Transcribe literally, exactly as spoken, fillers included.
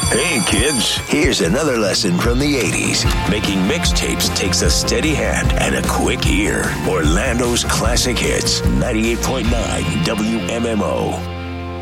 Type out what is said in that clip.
Hey, kids, here's another lesson from the eighties. Making mixtapes takes a steady hand and a quick ear. Orlando's Classic Hits, ninety-eight point nine W M M O.